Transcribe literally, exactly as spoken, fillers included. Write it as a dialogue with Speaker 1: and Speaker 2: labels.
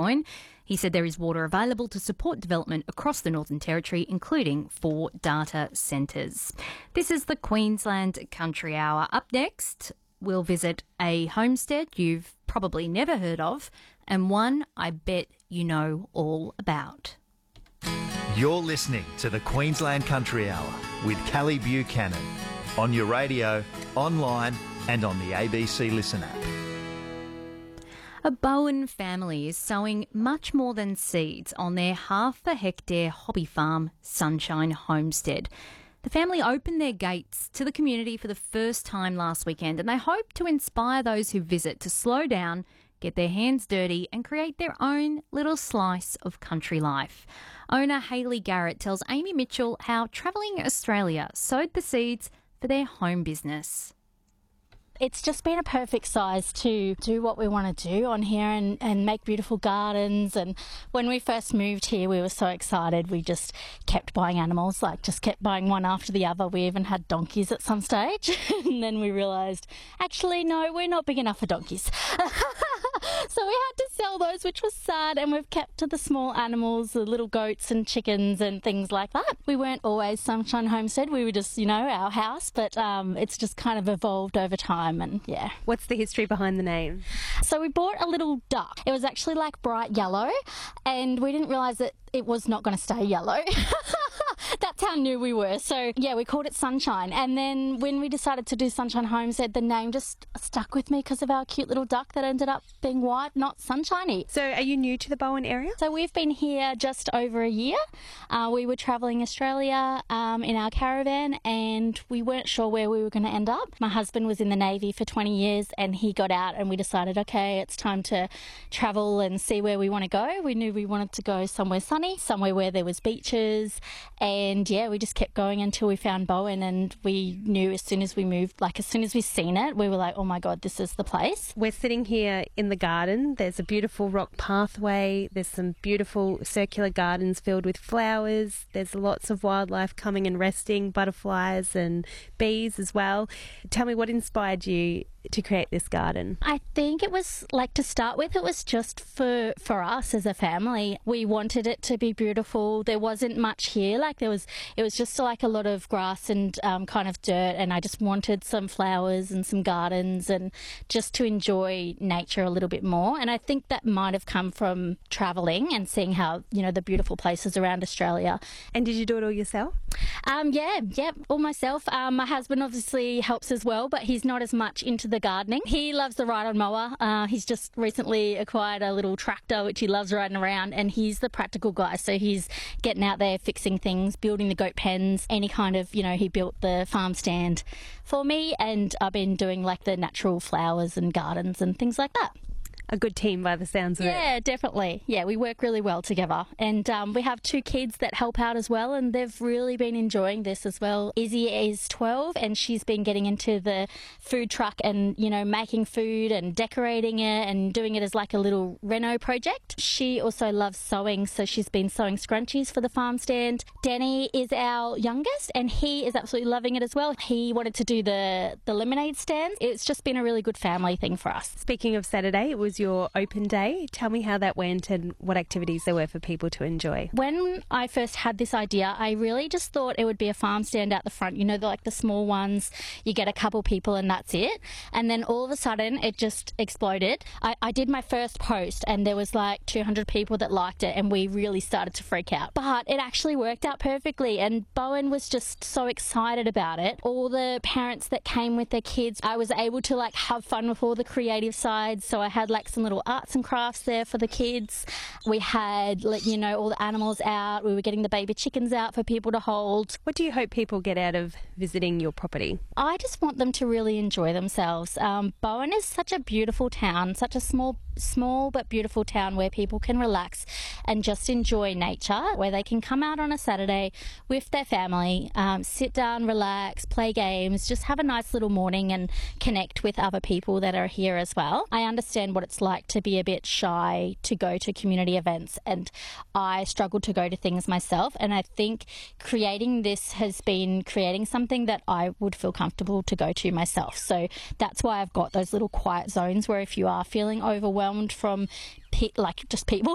Speaker 1: Bowen. He said there is water available to support development across the Northern Territory, including four data centres. This is the Queensland Country Hour. Up next, we'll visit a homestead you've probably never heard of and one I bet you know all about.
Speaker 2: You're listening to the Queensland Country Hour with Callie Buchanan on your radio, online and on the A B C Listen app.
Speaker 1: A Bowen family is sowing much more than seeds on their half a hectare hobby farm, Sunshine Homestead. The family opened their gates to the community for the first time last weekend, and they hope to inspire those who visit to slow down, get their hands dirty and create their own little slice of country life. Owner Hayley Garrett tells Amy Mitchell how Travelling Australia sowed the seeds for their home business.
Speaker 3: It's just been a perfect size to do what we want to do on here and, and make beautiful gardens. And when we first moved here, we were so excited. We just kept buying animals, like just kept buying one after the other. We even had donkeys at some stage. And then we realised, actually, no, we're not big enough for donkeys. So we had to sell those, which was sad, and we've kept to the small animals, the little goats and chickens and things like that. We weren't always Sunshine Homestead. We were just, you know, our house, but um, it's just kind of evolved over time, and yeah.
Speaker 4: What's the history behind the name?
Speaker 3: So we bought a little duck. It was actually like bright yellow, and we didn't realise that it was not going to stay yellow. That's how new we were. So, yeah, we called it Sunshine. And then when we decided to do Sunshine Homestead, the name just stuck with me because of our cute little duck that ended up being white, not sunshiny.
Speaker 4: So are you new to the Bowen area?
Speaker 3: So we've been here just over a year. Uh, we were travelling Australia um, in our caravan, and we weren't sure where we were going to end up. My husband was in the Navy for twenty years, and he got out, and we decided, okay, it's time to travel and see where we want to go. We knew we wanted to go somewhere sunny, somewhere where there was beaches, and yeah, we just kept going until we found Bowen, and we knew as soon as we moved, like as soon as we seen it, we were like, oh my God, this is the place.
Speaker 4: We're sitting here in the garden. There's a beautiful rock pathway. There's some beautiful circular gardens filled with flowers. There's lots of wildlife coming and resting, butterflies and bees as well. Tell me, what inspired you to create this garden?
Speaker 3: I think it was, like, to start with, it was just for for us as a family. We wanted it to be beautiful. There wasn't much here. Like, there was, it was just like a lot of grass and um, kind of dirt, and I just wanted some flowers and some gardens and just to enjoy nature a little bit more. And I think that might have come from travelling and seeing how, you know, the beautiful places around Australia.
Speaker 4: And did you do it all yourself?
Speaker 3: Um, yeah, yeah, all myself. Um, my husband obviously helps as well, but he's not as much into the gardening. He loves the ride-on mower. Uh, he's just recently acquired a little tractor, which he loves riding around, and he's the practical guy. So he's getting out there, fixing things, building the goat pens, any kind of, you know, he built the farm stand for me, and I've been doing like the natural flowers and gardens and things like that.
Speaker 4: A good team by the sounds of it.
Speaker 3: Yeah, definitely. Yeah, we work really well together. And um, we have two kids that help out as well, and they've really been enjoying this as well. Izzy is twelve, and she's been getting into the food truck and, you know, making food and decorating it and doing it as like a little reno project. She also loves sewing, so she's been sewing scrunchies for the farm stand. Danny is our youngest, and he is absolutely loving it as well. He wanted to do the, the lemonade stand. It's just been a really good family thing for us.
Speaker 4: Speaking of Saturday, it was your open day. Tell me how that went and what activities there were for people to enjoy.
Speaker 3: When I first had this idea, I really just thought it would be a farm stand out the front, you know, the, like the small ones, you get a couple people and that's it. And then all of a sudden it just exploded. I, I did my first post and there was like two hundred people that liked it, and we really started to freak out. But it actually worked out perfectly, and Bowen was just so excited about it. All the parents that came with their kids, I was able to like have fun with all the creative sides. So I had like some little arts and crafts there for the kids. We had, like, you know, all the animals out. We were getting the baby chickens out for people to hold.
Speaker 4: What do you hope people get out of visiting your property?
Speaker 3: I just want them to really enjoy themselves. Um, Bowen is such a beautiful town, such a small small but beautiful town where people can relax and just enjoy nature, where they can come out on a Saturday with their family, um, sit down, relax, play games, just have a nice little morning and connect with other people that are here as well. I understand what it's like to be a bit shy to go to community events, and I struggle to go to things myself, and I think creating this has been creating something that I would feel comfortable to go to myself. So that's why I've got those little quiet zones where if you are feeling overwhelmed from pe- like just people